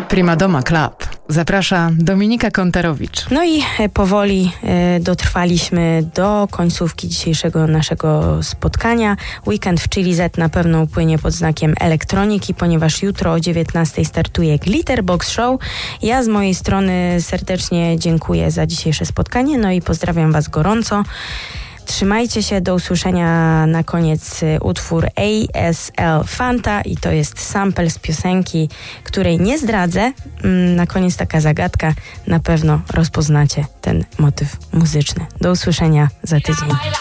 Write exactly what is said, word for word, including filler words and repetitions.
Primadoma Club zaprasza Dominika Kontarowicz. No i powoli e, dotrwaliśmy do końcówki dzisiejszego naszego spotkania. Weekend w Chili Z na pewno upłynie pod znakiem elektroniki, ponieważ jutro o dziewiętnastej startuje Glitterbox Show. Ja z mojej strony serdecznie dziękuję za dzisiejsze spotkanie, no i pozdrawiam Was gorąco. Trzymajcie się, do usłyszenia. Na koniec utwór A S L Fanta i to jest sample z piosenki, której nie zdradzę. Na koniec taka zagadka, na pewno rozpoznacie ten motyw muzyczny. Do usłyszenia za tydzień.